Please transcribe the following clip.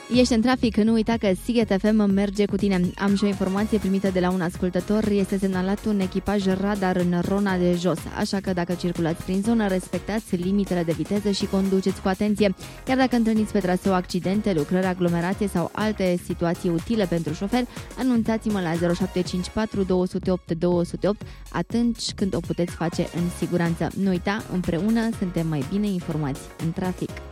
Ești în trafic, nu uita că Sighet FM merge cu tine. Am și o informație primită de la un ascultător. Este semnalat un echipaj radar în Rona de Jos, așa că dacă circulați prin zonă, respectați limitele de viteză și conduceți cu atenție. Iar dacă întâlniți pe traseu accidente, lucrări, aglomerație sau alte situații utile pentru șofer, anunțați-mă la 0754 208 208 atunci când o puteți face în siguranță. Nu uita, împreună suntem mai bine informați în trafic.